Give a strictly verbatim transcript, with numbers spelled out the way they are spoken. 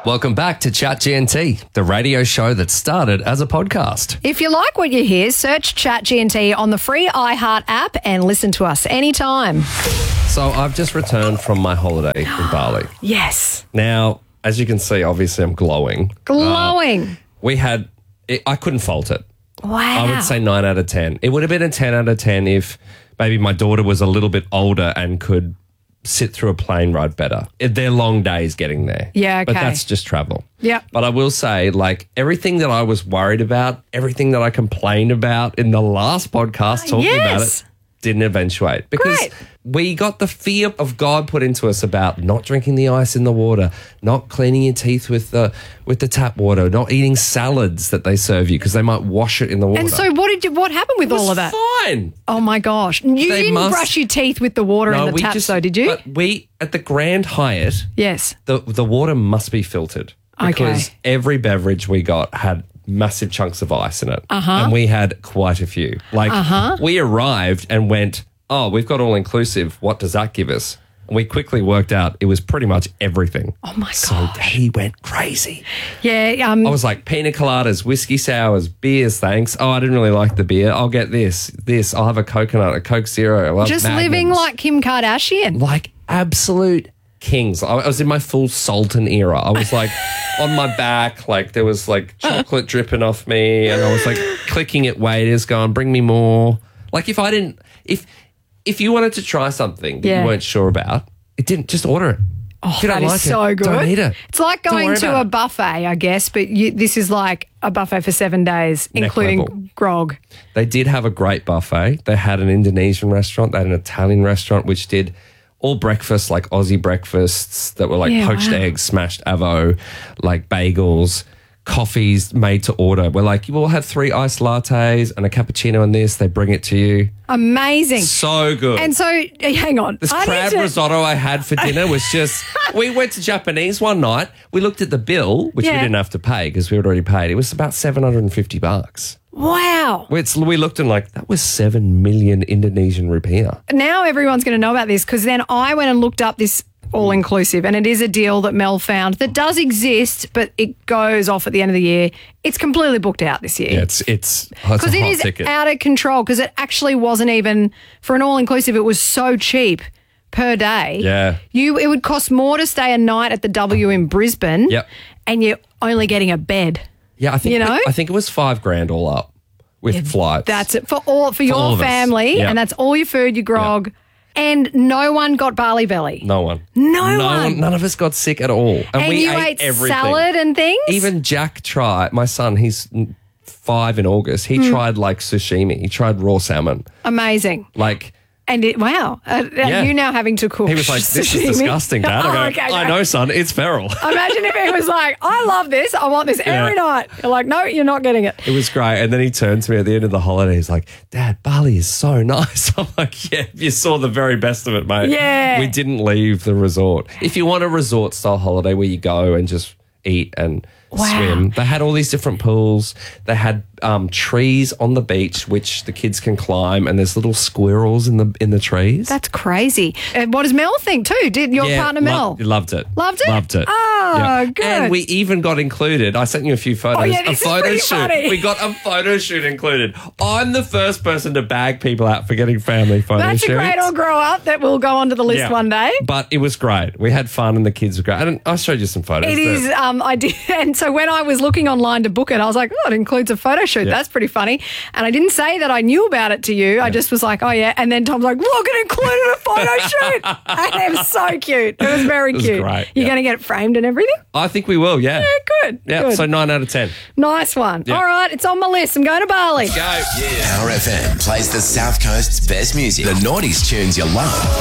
Welcome back to Chat G N T, the radio show that started as a podcast. If you like what you hear, search Chat G N T on the free iHeart app and listen to us anytime. So I've just returned from my holiday in Bali. Yes. Now, as you can see, obviously I'm glowing. Glowing. Uh, we had, it, I couldn't fault it. Wow. I would say nine out of ten. It would have been a ten out of ten if maybe my daughter was a little bit older and could sit through a plane ride better. It, they're long days getting there. Yeah, okay. But that's just travel. Yeah. But I will say, like, everything that I was worried about, everything that I complained about in the last podcast talking yes. about it, didn't eventuate. Because Great. we got the fear of God put into us about not drinking the ice in the water, not cleaning your teeth with the with the tap water, not eating salads that they serve you because they might wash it in the water. And so what did you, what happened with it was all of that? Fine. Oh, my gosh. You They didn't must- brush your teeth with the water No, in the we tap, just- though, did you? But we, at the Grand Hyatt, Yes. the the water must be filtered because Okay. every beverage we got had massive chunks of ice in it. Uh-huh. And we had quite a few. Like, Uh-huh. we arrived and went, oh, we've got all-inclusive. What does that give us? And we quickly worked out it was pretty much everything. Oh, my So gosh. he went crazy. Yeah. Um, I was like, pina coladas, whiskey sours, beers, thanks. Oh, I didn't really like the beer. I'll get this, this. I'll have a coconut, a Coke Zero. I'll have just living Magnums. like Kim Kardashian. Like absolute kings. I I was in my full Sultan era. I was like on my back, like there was like chocolate dripping off me, and I was like clicking at waiters going, bring me more. Like if I didn't, if if you wanted to try something that Yeah. you weren't sure about, it didn't, just order it. Oh, If you don't that is like so it, good. don't eat it. It's like Don't going worry to about a it. buffet, I guess, but you, this is like a buffet for seven days, Neck including level. grog. They did have a great buffet. They had an Indonesian restaurant. They had an Italian restaurant, which did all breakfasts, like Aussie breakfasts that were like Yeah, poached wow. eggs, smashed avo, like bagels, coffees made to order. We're like, you will have three iced lattes and a cappuccino and this. They bring it to you. Amazing. So good. And so, hang on. this I need crab to- risotto I had for dinner was just, we went to Japanese one night. We looked at the bill, which we Yeah. didn't have to pay because we had already paid. It was about seven hundred fifty bucks. Wow. It's, we looked and like, that was seven million Indonesian rupiah. Now everyone's going to know about this because then I went and looked up this all-inclusive, and it is a deal that Mel found that does exist, but it goes off at the end of the year. It's completely booked out this year. Yeah, it's it's oh, it's Because a it hot is ticket. out of control because it actually wasn't even, for an all-inclusive, it was so cheap per day. Yeah. You, it would cost more to stay a night at the W in Brisbane. Yep. And you're only getting a bed. Yeah, I think You know? I think it was five grand all up with flights. That's it for all for, all your of us. family, Yeah. and that's all your food, your grog, and no one got Bali belly. no one. No one. None of us got sick at all, and, And we you ate, ate everything. salad and things. Even Jack tried. My son, he's five in August. He Hmm. tried like sashimi. He tried raw salmon. Amazing. Like And it wow, uh, Yeah. you now having to cook. he was like, "This sashimi. is disgusting, Dad." I, Oh, go, okay, I okay. know, son. It's feral. Imagine if he was like, I love this. I want this every Yeah. night. You're like, no, you're not getting it. It was great. And then he turned to me at the end of the holiday. He's like, Dad, Bali is so nice. I'm like, yeah, you saw the very best of it, mate. Yeah. We didn't leave the resort. If you want a resort style holiday where you go and just eat and Wow. swim, they had all these different pools. They had um, trees on the beach, which the kids can climb, and there's little squirrels in the in the trees. That's crazy. And what does Mel think too? Did your Yeah, partner lo- Mel? loved it. Loved it? Loved it. Oh, good. And we even got included. I sent you a few photos. Oh, yeah, a this is photo pretty shoot. funny. We got a photo shoot included. I'm the first person to bag people out for getting family photo That's shoots. a great all grow up that will go onto the list Yeah. one day. But it was great. We had fun and the kids were great. And I showed you some photos. It there. is. Um, I did, and so when I was looking online to book it, I was like, "Oh, it includes a photo shoot. Yeah. That's pretty funny." And I didn't say that I knew about it to you. I just was like, "Oh yeah." And then Tom's like, "Look, it included a photo shoot," and it was so cute. It was very was cute. great, You're yeah. going to get it framed and everything. I think we will, yeah. Yeah, good. Yeah, good. so nine out of ten. Nice one. Yeah. All right, it's on my list. I'm going to Bali. Go. Power F M plays the South Coast's best music. The noughties tunes you love.